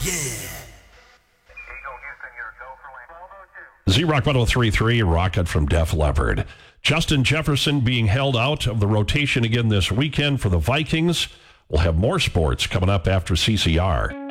Z-Rock 103.3, Rocket from Def Leppard. Justin Jefferson being held out of the rotation again this weekend for the Vikings. We'll have more sports coming up after CCR.